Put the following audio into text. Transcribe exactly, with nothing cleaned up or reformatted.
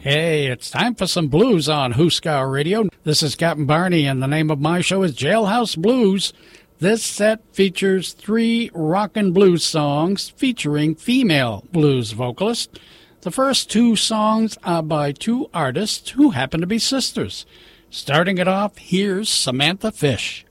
Hey, it's time for some blues on Hooskow Radio. This is Captain Barney, and the name of my show is Jailhouse Blues. This set features three rock and blues songs featuring female blues vocalists. The first two songs are by two artists who happen to be sisters. Starting it off, here's Samantha Fish.